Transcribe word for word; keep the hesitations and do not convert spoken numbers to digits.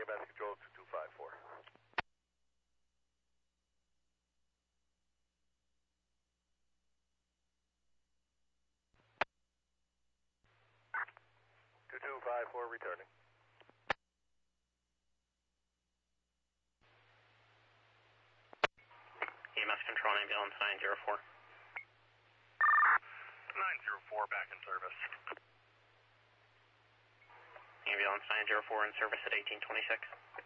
Mass Control two two five four. two two five four returning. E M S Control, ambulance nine zero four. nine zero four back in service. Ambulance nine zero four in service at eighteen twenty-six.